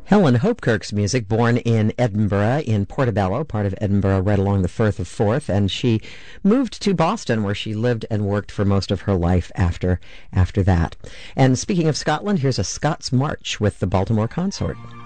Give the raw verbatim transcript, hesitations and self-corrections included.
Helen Hopekirk's music, born in Edinburgh, in Portobello, part of Edinburgh, right along the Firth of Forth, and she moved to Boston, where she lived and worked for most of her life after after that. And speaking of Scotland, here's a Scots March with the Baltimore Consort.